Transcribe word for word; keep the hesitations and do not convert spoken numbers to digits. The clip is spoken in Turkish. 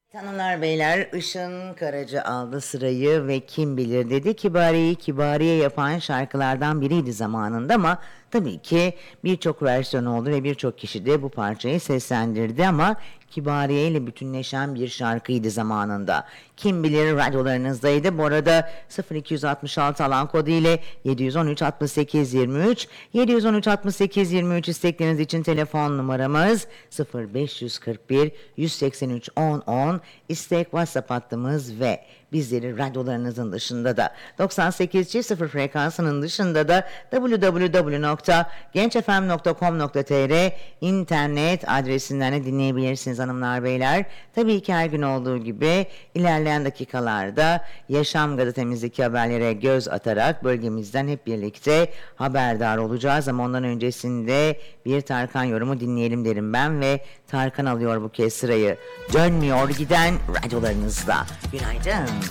Hanımlar beyler, Işın Karaca aldı sırayı ve kim bilir dedi. Kibariye'yi Kibariye yapan şarkılardan biriydi zamanında ama tabii ki birçok versiyonu oldu ve birçok kişi de bu parçayı seslendirdi ama Kibariye ile bütünleşen bir şarkıydı zamanında. Kim bilir radyolarınızdaydı. Bu arada sıfır iki altı altı alan kodu ile yedi on üç altmış sekiz yirmi üç yedi on üç altmış sekiz yirmi üç istekleriniz için telefon numaramız sıfır beş kırk bir yüz seksen üç on on istek WhatsApp hattımız ve bizleri radyolarınızın dışında da doksan sekiz çift sıfır frekansının dışında da double-u double-u double-u nokta gençefem nokta com nokta tr internet adresinden de dinleyebilirsiniz hanımlar beyler. Tabii ki her gün olduğu gibi ilerleyen dakikalarda Yaşam Gazetemizdeki haberlere göz atarak bölgemizden hep birlikte haberdar olacağız ama ondan öncesinde bir Tarkan yorumu dinleyelim derim ben ve Tarkan alıyor bu kez sırayı. Dönmüyor giden radyolarınızda. Günaydın.